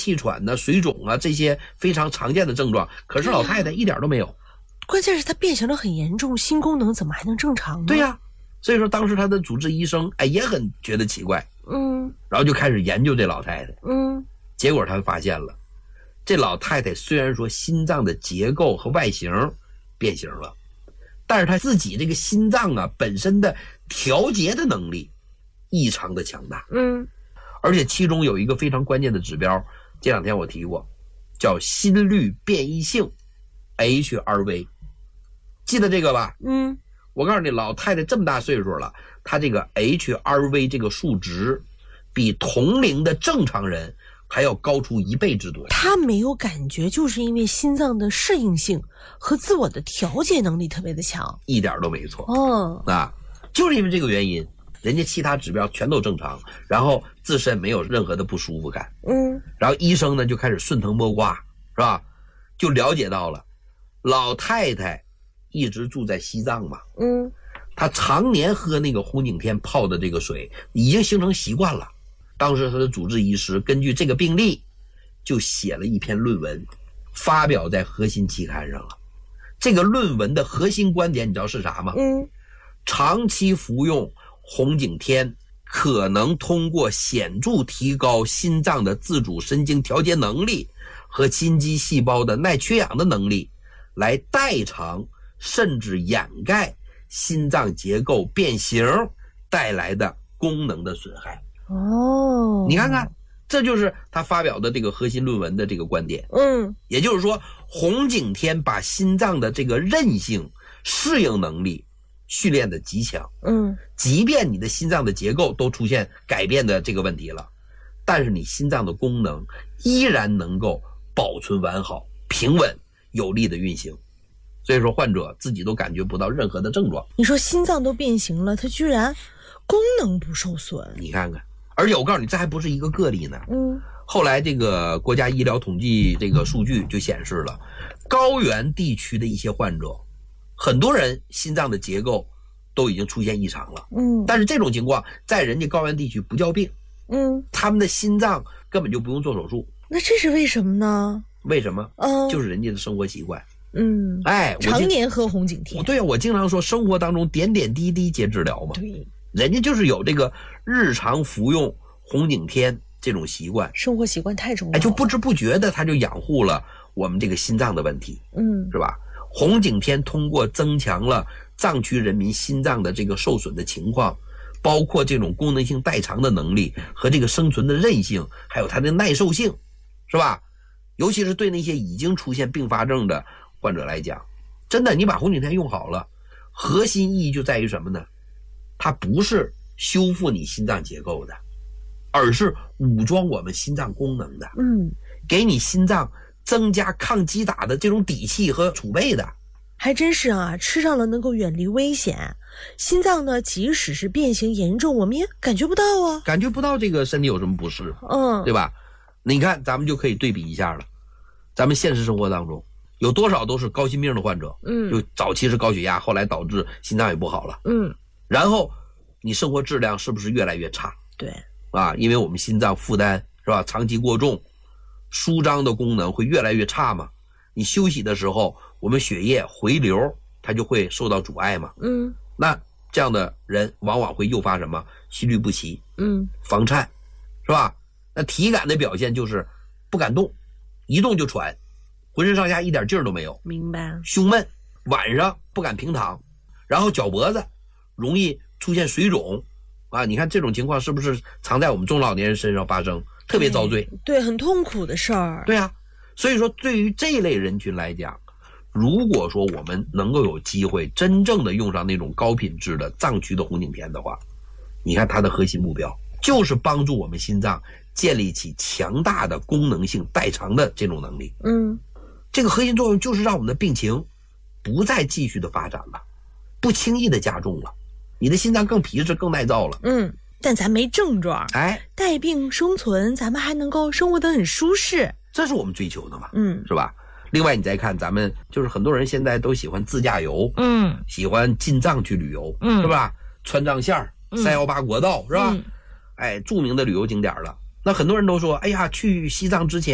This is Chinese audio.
气喘呢、水肿啊这些非常常见的症状，可是老太太一点都没有。 关键是她变形得很严重，心功能怎么还能正常呢？ 对呀，所以说当时她的主治医生也很觉得奇怪，然后就开始研究这老太太，结果他发现了，这老太太虽然说心脏的结构和外形变形了，但是她自己这个心脏啊本身的调节的能力异常的强大，而且其中有一个非常关键的指标，这两天我提过，叫心率变异性 HRV， 记得这个吧？我告诉你，老太太这么大岁数了，她这个 HRV 这个数值比同龄的正常人还要高出1倍之多。 她没有感觉，就是因为心脏的适应性和自我的调节能力特别的强， 一点都没错。就是因为这个原因，人家其他指标全都正常，然后自身没有任何的不舒服感。然后医生呢就开始顺藤摸瓜，是吧？就了解到了老太太一直住在西藏嘛，她常年喝那个红景天泡的这个水，已经形成习惯了。当时她的主治医师根据这个病例，就写了一篇论文，发表在《核心》期刊上了。这个论文的核心观点你知道是啥吗？长期服用红景天可能通过显著提高心脏的自主神经调节能力和心肌细胞的耐缺氧的能力，来代偿甚至掩盖心脏结构变形带来的功能的损害。你看看，这就是他发表的这个核心论文的这个观点。也就是说，红景天把心脏的这个韧性、适应能力训练的极强。即便你的心脏的结构都出现改变的这个问题了，但是你心脏的功能依然能够保存完好、平稳有力的运行。所以说患者自己都感觉不到任何的症状。 你说心脏都变形了，它居然功能不受损， 你看看。而且我告诉你，这还不是一个个例呢。后来这个国家医疗统计这个数据就显示了，高原地区的一些患者，很多人心脏的结构都已经出现异常了。但是这种情况在人家高原地区不叫病。他们的心脏根本就不用做手术。 那这是为什么呢？ 为什么？就是人家的生活习惯。 常年喝红景天。 对啊，我经常说生活当中点点滴滴皆治疗嘛。 对， 人家就是有这个日常服用红景天这种习惯， 生活习惯太重要了， 就不知不觉的他就养护了我们这个心脏的问题。是吧？红景天通过增强了藏区人民心脏的这个受损的情况，包括这种功能性代偿的能力和这个生存的韧性，还有它的耐受性，是吧？尤其是对那些已经出现并发症的患者来讲，真的你把红景天用好了，核心意义就在于什么呢？它不是修复你心脏结构的，而是武装我们心脏功能的，给你心脏增加抗击打的这种底气和储备的。 还真是啊，吃上了能够远离危险，心脏呢即使是变形严重，我们也感觉不到啊， 感觉不到这个身体有什么不适，对吧？你看咱们就可以对比一下了，咱们现实生活当中有多少都是高心病的患者，就早期是高血压，后来导致心脏也不好了，然后你生活质量是不是越来越差？ 对啊，因为我们心脏负担是吧，长期过重，舒张的功能会越来越差嘛。你休息的时候，我们血液回流它就会受到阻碍嘛。那这样的人往往会诱发什么？心律不齐，房颤，是吧？那体感的表现就是不敢动，一动就喘，浑身上下一点劲儿都没有。 明白。 胸闷，晚上不敢平躺，然后脚脖子容易出现水肿啊！你看这种情况是不是常在我们中老年人身上发生，特别遭罪？ 对，很痛苦的事儿。 对啊，所以说对于这类人群来讲，如果说我们能够有机会真正的用上那种高品质的藏区的红景天的话，你看它的核心目标就是帮助我们心脏建立起强大的功能性代偿的这种能力。这个核心作用就是让我们的病情不再继续的发展了，不轻易的加重了，你的心脏更皮实更耐造了。 但咱没症状，带病生存，咱们还能够生活得很舒适， 这是我们追求的嘛，是吧？另外你再看咱们就是很多人现在都喜欢自驾游，喜欢进藏去旅游，是吧？川藏线318国道，是吧？著名的旅游景点了。那很多人都说，哎呀，去西藏之前